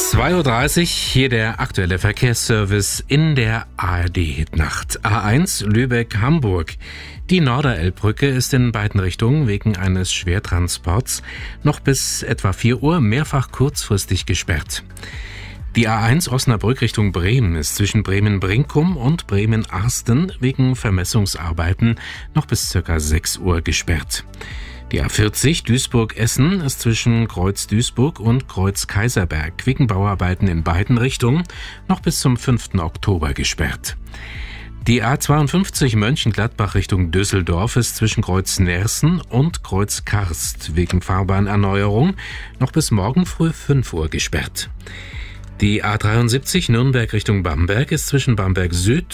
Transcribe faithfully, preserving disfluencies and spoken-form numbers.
zwei Uhr dreißig, hier der aktuelle Verkehrsservice in der A R D-Hitnacht. A eins Lübeck-Hamburg. Die Norderelbbrücke ist in beiden Richtungen wegen eines Schwertransports noch bis etwa vier Uhr mehrfach kurzfristig gesperrt. Die A eins Osnabrück Richtung Bremen ist zwischen Bremen-Brinkum und Bremen-Arsten wegen Vermessungsarbeiten noch bis ca. sechs Uhr gesperrt. Die A vierzig Duisburg-Essen ist zwischen Kreuz Duisburg und Kreuz Kaiserberg wegen Bauarbeiten in beiden Richtungen noch bis zum fünften Oktober gesperrt. Die A zweiundfünfzig Mönchengladbach Richtung Düsseldorf ist zwischen Kreuz Nersen und Kreuz Karst wegen Fahrbahnerneuerung noch bis morgen früh fünf Uhr gesperrt. Die A dreiundsiebzig Nürnberg Richtung Bamberg ist zwischen Bamberg Süd